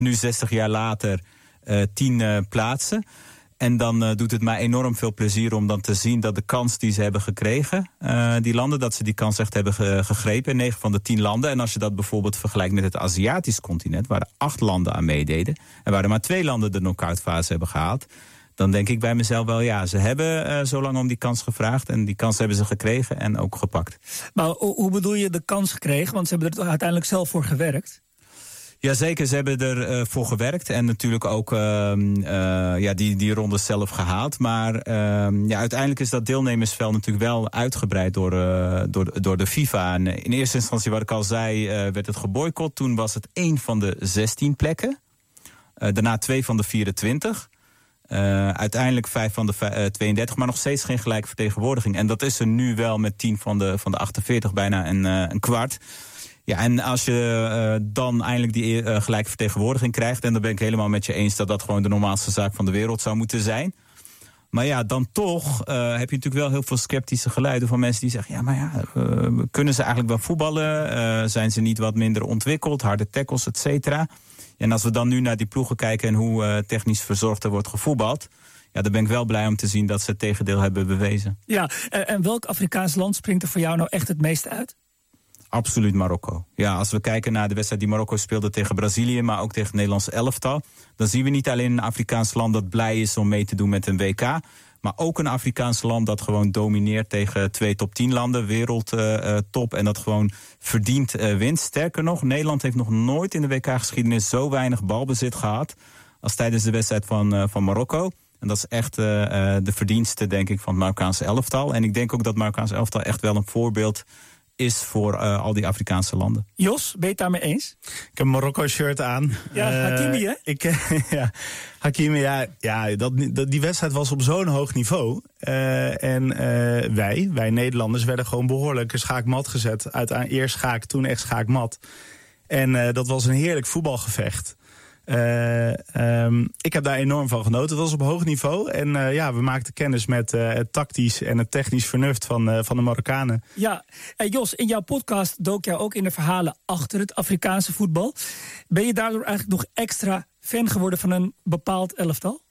nu 60 jaar later 10 plaatsen. En dan doet het mij enorm veel plezier om dan te zien dat de kans die ze hebben gekregen, die landen, dat ze die kans echt hebben gegrepen in 9 van de 10 landen. En als je dat bijvoorbeeld vergelijkt met het Aziatisch continent, waar er 8 landen aan meededen en waar er maar 2 landen de knock-out fase hebben gehaald, dan denk ik bij mezelf wel, ja, ze hebben zo lang om die kans gevraagd en die kans hebben ze gekregen en ook gepakt. Maar hoe bedoel je de kans gekregen? Want ze hebben er uiteindelijk zelf voor gewerkt. Jazeker, ze hebben er voor gewerkt en natuurlijk ook die ronde zelf gehaald. Maar uiteindelijk is dat deelnemersveld natuurlijk wel uitgebreid door de FIFA. En in eerste instantie, wat ik al zei, werd het geboycott. Toen was het 1 van de 16 plekken. Daarna 2 van de 24. Uiteindelijk 5 van de 32, maar nog steeds geen gelijke vertegenwoordiging. En dat is er nu wel met 10 van de 48, bijna een kwart. Ja, en als je dan eindelijk die gelijke vertegenwoordiging krijgt, en dan ben ik helemaal met je eens dat dat gewoon de normaalste zaak van de wereld zou moeten zijn. Maar ja, dan toch heb je natuurlijk wel heel veel sceptische geluiden van mensen die zeggen, ja, maar ja, kunnen ze eigenlijk wel voetballen? Zijn ze niet wat minder ontwikkeld? Harde tackles, et cetera. En als we dan nu naar die ploegen kijken en hoe technisch verzorgd er wordt gevoetbald, ja, dan ben ik wel blij om te zien dat ze het tegendeel hebben bewezen. Ja, en welk Afrikaans land springt er voor jou nou echt het meest uit? Absoluut Marokko. Ja, als we kijken naar de wedstrijd die Marokko speelde tegen Brazilië, maar ook tegen het Nederlands elftal, dan zien we niet alleen een Afrikaans land dat blij is om mee te doen met een WK, maar ook een Afrikaans land dat gewoon domineert tegen 2 top 10 landen, wereldtop, en dat gewoon verdient wint. Sterker nog, Nederland heeft nog nooit in de WK-geschiedenis zo weinig balbezit gehad als tijdens de wedstrijd van Marokko. En dat is echt de verdienste, denk ik, van het Marokkaanse elftal. En ik denk ook dat het Marokkaanse elftal echt wel een voorbeeld is voor al die Afrikaanse landen. Jos, ben je het daarmee eens? Ik heb een Marokko-shirt aan. Ja, Hakimi, hè? Hakimi, die wedstrijd was op zo'n hoog niveau. Wij Nederlanders werden gewoon behoorlijk schaakmat gezet. Eerst schaak, toen echt schaakmat. En dat was een heerlijk voetbalgevecht. Ik heb daar enorm van genoten. Het was op hoog niveau. En we maakten kennis met het tactisch en het technisch vernuft van de Marokkanen. Ja, Jos, in jouw podcast dook jij ook in de verhalen achter het Afrikaanse voetbal. Ben je daardoor eigenlijk nog extra fan geworden van een bepaald elftal?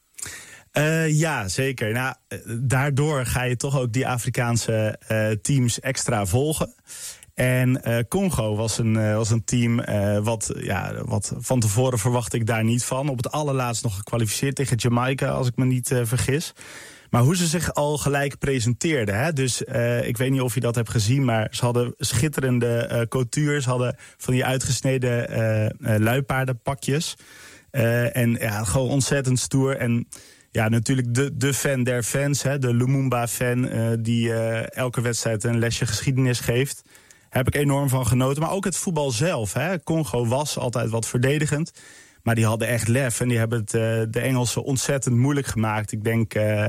Ja, zeker. Nou, daardoor ga je toch ook die Afrikaanse teams extra volgen. En Congo was een team wat van tevoren verwachtte ik daar niet van. Op het allerlaatst nog gekwalificeerd tegen Jamaica, als ik me niet vergis. Maar hoe ze zich al gelijk presenteerden. Hè? Dus ik weet niet of je dat hebt gezien, maar ze hadden schitterende coutures. Ze hadden van die uitgesneden luipaardenpakjes. Gewoon ontzettend stoer. En ja, natuurlijk de fan der fans, hè, de Lumumba-fan die elke wedstrijd een lesje geschiedenis geeft. Heb ik enorm van genoten. Maar ook het voetbal zelf. Hè. Congo was altijd wat verdedigend. Maar die hadden echt lef. En die hebben het de Engelsen ontzettend moeilijk gemaakt. Ik denk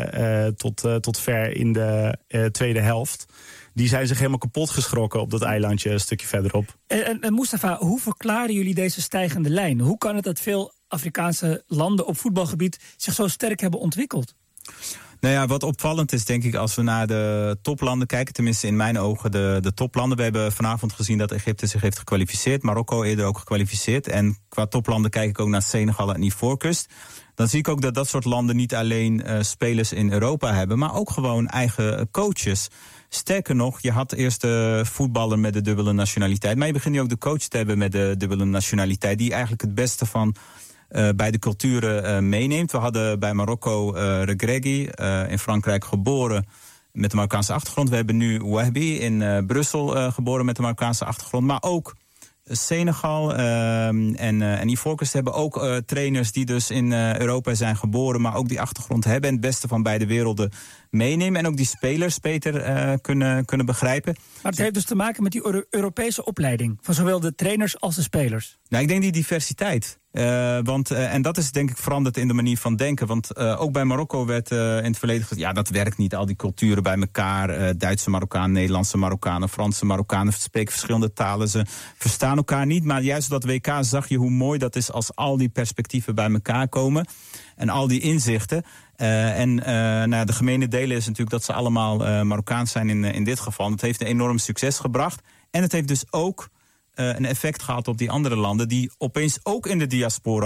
tot ver in de tweede helft. Die zijn zich helemaal kapot geschrokken op dat eilandje een stukje verderop. En Mustafa, hoe verklaren jullie deze stijgende lijn? Hoe kan het dat veel Afrikaanse landen op voetbalgebied zich zo sterk hebben ontwikkeld? Nou ja, wat opvallend is, denk ik, als we naar de toplanden kijken, tenminste in mijn ogen de toplanden. We hebben vanavond gezien dat Egypte zich heeft gekwalificeerd, Marokko eerder ook gekwalificeerd. En qua toplanden kijk ik ook naar Senegal en Ivoorkust. Dan zie ik ook dat soort landen niet alleen spelers in Europa hebben, maar ook gewoon eigen coaches. Sterker nog, je had eerst de voetballer met de dubbele nationaliteit, maar je begint nu ook de coach te hebben met de dubbele nationaliteit, die eigenlijk het beste van beide culturen meeneemt. We hadden bij Marokko Regragui, in Frankrijk geboren met de Marokkaanse achtergrond. We hebben nu Wahbi in Brussel geboren met de Marokkaanse achtergrond. Maar ook Senegal en Ivoorkust hebben ook trainers die dus in Europa zijn geboren, maar ook die achtergrond hebben en het beste van beide werelden meenemen. En ook die spelers beter kunnen begrijpen. Maar het heeft dus te maken met die Europese opleiding van zowel de trainers als de spelers. Nou, ik denk die diversiteit. En dat is denk ik veranderd in de manier van denken. Want ook bij Marokko werd in het verleden gezegd, ja, dat werkt niet, al die culturen bij elkaar. Duitse Marokkanen, Nederlandse Marokkanen, Franse Marokkanen spreken verschillende talen. Ze verstaan elkaar niet. Maar juist op dat WK zag je hoe mooi dat is als al die perspectieven bij elkaar komen. En al die inzichten. De gemene delen is natuurlijk dat ze allemaal Marokkaans zijn in dit geval. Het heeft een enorm succes gebracht. En het heeft dus ook een effect gehad op die andere landen die opeens ook in de diaspora